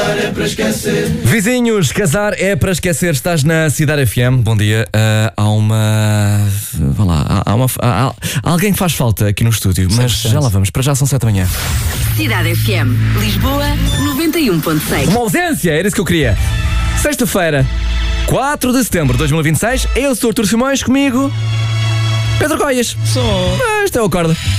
é para esquecer. Vizinhos, casar é para esquecer. Estás na Cidade FM. Bom dia. Há uma. Vá lá. Há alguém que faz falta aqui no estúdio, mas 100%. já lá vamos. Para já são 7 da manhã. Cidade FM, Lisboa, 91.6. Uma ausência, era isso que eu queria. Sexta-feira, 4 de setembro de 2026. Eu sou o Artur Simões, comigo Pedro Coias. Sou. Este é o Acorda.